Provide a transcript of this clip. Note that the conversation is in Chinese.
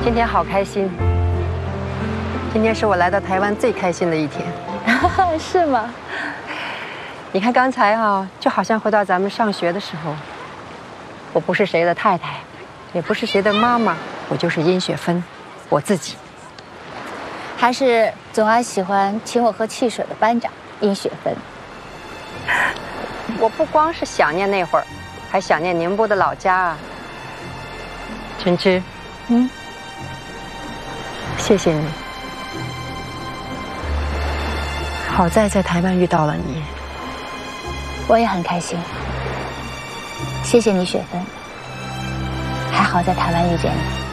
今天好开心，今天是我来到台湾最开心的一天。 是吗？ 你看刚才就好像回到咱们上学的时候。我不是谁的太太，也不是谁的妈妈，我就是殷雪芬，我自己。 还是总爱喜欢请我喝汽水的班长殷雪芬。 我不光是想念那会儿，还想念宁波的老家啊。晨之，谢谢你。好在在台湾遇到了你。 我也很开心。谢谢你，雪芬。还好在台湾遇见你。